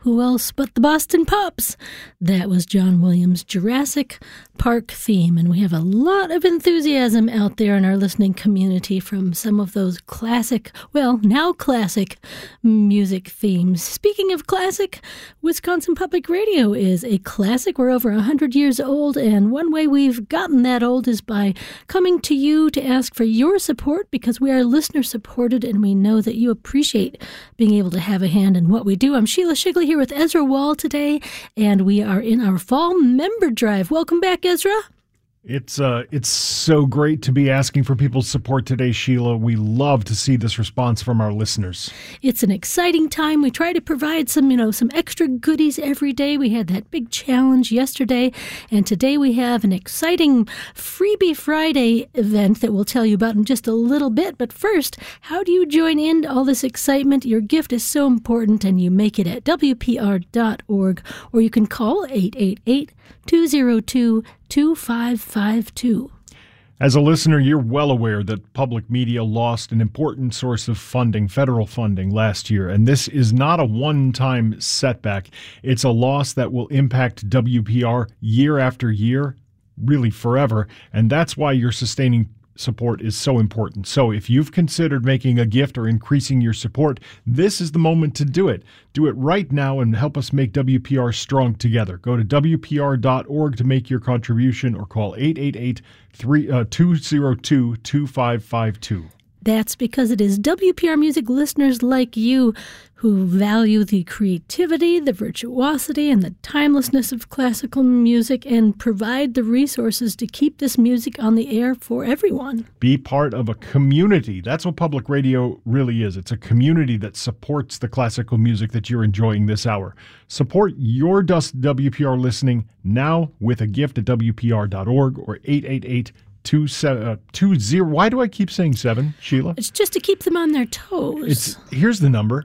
Who else but the Boston Pops? That was John Williams' Jurassic Park theme, and we have a lot of enthusiasm out there in our listening community from some of those classic, well, now classic music themes. Speaking of classic, Wisconsin Public Radio is a classic. We're over 100 years old, and one way we've gotten that old is by coming to you to ask for your support, because we are listener-supported, and we know that you appreciate being able to have a hand in what we do. I'm Sheila Shigley here with Ezra Wall today, and we are in our fall member drive. Welcome back, Ezra. It's so great to be asking for people's support today, Sheila. We love to see this response from our listeners. It's an exciting time. We try to provide some extra goodies every day. We had that big challenge yesterday, and today we have an exciting Freebie Friday event that we'll tell you about in just a little bit. But first, how do you join in all this excitement? Your gift is so important, and you make it at WPR.org, or you can call 888-202-2552. As a listener, you're well aware that public media lost an important source of funding, federal funding, last year. And this is not a one-time setback. It's a loss that will impact WPR year after year, really forever. And that's why your sustaining support is so important. So if you've considered making a gift or increasing your support, this is the moment to do it. Do it right now and help us make WPR strong together. Go to WPR.org to make your contribution, or call 888-202-2552. That's because it is WPR Music listeners like you who value the creativity, the virtuosity, and the timelessness of classical music and provide the resources to keep this music on the air for everyone. Be part of a community. That's what public radio really is. It's a community that supports the classical music that you're enjoying this hour. Support your WPR listening now with a gift at WPR.org or 888-20. Why do I keep saying 7, Sheila? It's just to keep them on their toes. Here's the number,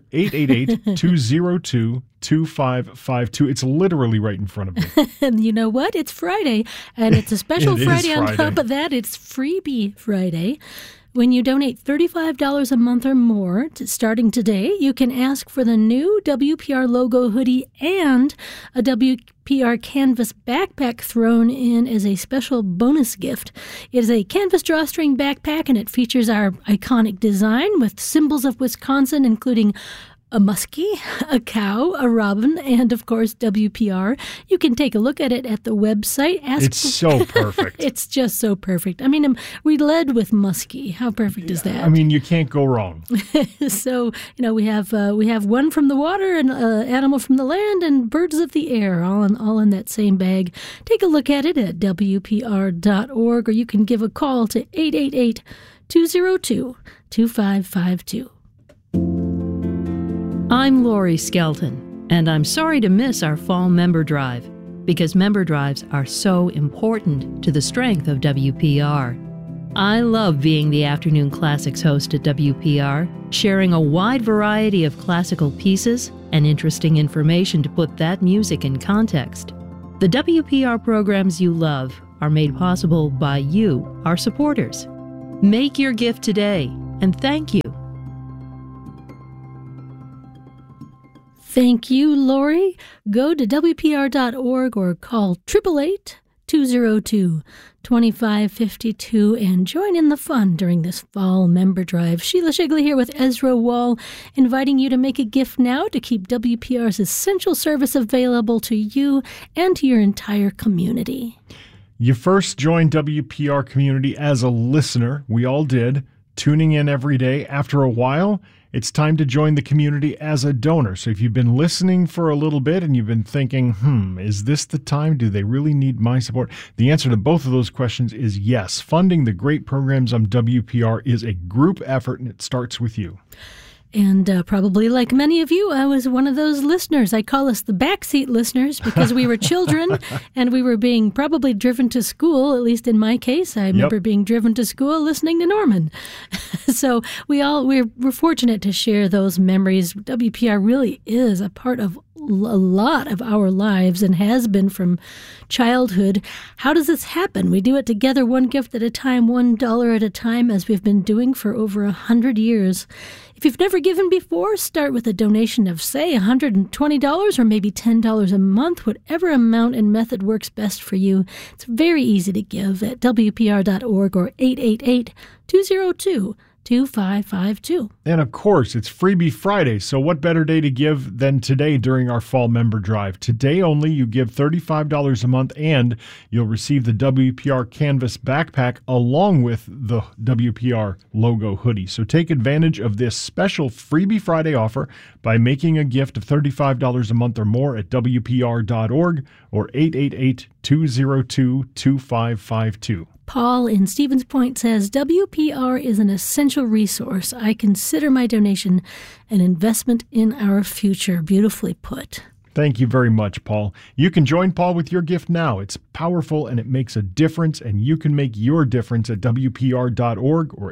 888-202-2552. It's literally right in front of me. And you know what? It's Friday, and it's a special Friday. Friday. On top of that, it's Freebie Friday. When you donate $35 a month or more starting today, you can ask for the new WPR logo hoodie and a WPR canvas backpack thrown in as a special bonus gift. It is a canvas drawstring backpack, and it features our iconic design with symbols of Wisconsin, including a muskie, a cow, a robin, and, of course, WPR. You can take a look at it at the website. It's so perfect. It's just so perfect. I mean, we led with muskie. How perfect is that? I mean, you can't go wrong. So, we have one from the water, an animal from the land, and birds of the air, all in that same bag. Take a look at it at WPR.org, or you can give a call to 888-202-2552. I'm Lori Skelton, and I'm sorry to miss our fall member drive, because member drives are so important to the strength of WPR. I love being the Afternoon Classics host at WPR, sharing a wide variety of classical pieces and interesting information to put that music in context. The WPR programs you love are made possible by you, our supporters. Make your gift today, and thank you. Thank you, Lori. Go to WPR.org or call 888-202-2552 and join in the fun during this fall member drive. Sheila Shigley here with Ezra Wall, inviting you to make a gift now to keep WPR's essential service available to you and to your entire community. You first joined WPR community as a listener. We all did, tuning in every day. After a while, it's time to join the community as a donor. So if you've been listening for a little bit and you've been thinking, is this the time? Do they really need my support? The answer to both of those questions is yes. Funding the great programs on WPR is a group effort, and it starts with you. And probably like many of you, I was one of those listeners. I call us the backseat listeners because we were children and we were being probably driven to school, at least in my case. I remember being driven to school listening to Norman. So we're fortunate to share those memories. WPR really is a part of a lot of our lives and has been from childhood. How does this happen? We do it together, one gift at a time, $1 at a time, as we've been doing for over 100 years. If you've never given before, start with a donation of, say, $120 or maybe $10 a month, whatever amount and method works best for you. It's very easy to give at WPR.org or 888-202-2552. And of course, it's Freebie Friday, so what better day to give than today during our fall member drive? Today only, you give $35 a month and you'll receive the WPR Canvas backpack along with the WPR logo hoodie. So take advantage of this special Freebie Friday offer by making a gift of $35 a month or more at WPR.org or 888-202-2552. Paul in Stevens Point says, WPR is an essential resource. I consider my donation an investment in our future. Beautifully put. Thank you very much, Paul. You can join Paul with your gift now. It's powerful and it makes a difference, and you can make your difference at WPR.org or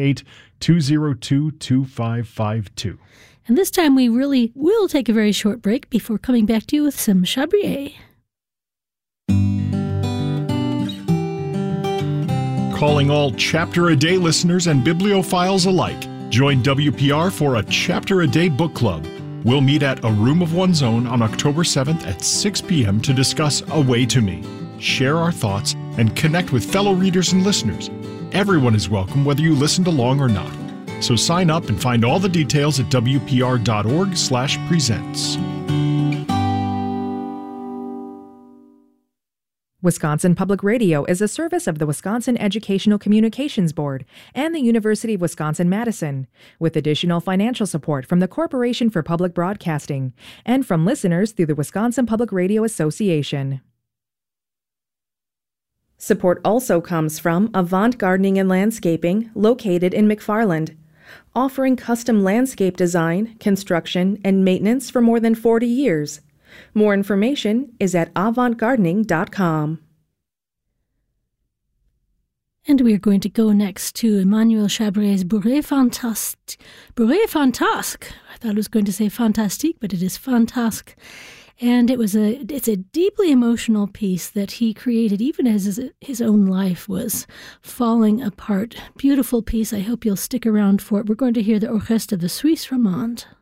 888-202-2552. And this time we really will take a very short break before coming back to you with some Chabrier. Calling all Chapter a Day listeners and bibliophiles alike. Join WPR for a Chapter a Day book club. We'll meet at A Room of One's Own on October 7th at 6 p.m. to discuss A Way to Me, share our thoughts, and connect with fellow readers and listeners. Everyone is welcome, whether you listened along or not. So sign up and find all the details at WPR.org/presents. Wisconsin Public Radio is a service of the Wisconsin Educational Communications Board and the University of Wisconsin-Madison, with additional financial support from the Corporation for Public Broadcasting and from listeners through the Wisconsin Public Radio Association. Support also comes from Avant Gardening and Landscaping, located in McFarland, offering custom landscape design, construction, and maintenance for more than 40 years. More information is at avantgardening.com. And we are going to go next to Emmanuel Chabrier's Bourrée Fantasque. Bourrée Fantasque. I thought I was going to say fantastique, but it is fantasque. And it's a deeply emotional piece that he created even as his own life was falling apart. Beautiful piece. I hope you'll stick around for it. We're going to hear the Orchestre de Suisse Romande.